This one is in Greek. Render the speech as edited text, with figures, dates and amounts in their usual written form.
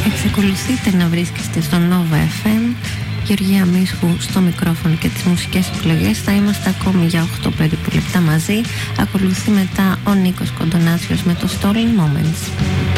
Εξακολουθείτε να βρίσκεστε στο Nova FM. Γεωργία Μίσχου στο μικρόφωνο και τις μουσικές επιλογές. Θα είμαστε ακόμη για 8 περίπου λεπτά μαζί. Ακολουθεί μετά ο Νίκος Κοντονάτσιος με το Stolen Moments.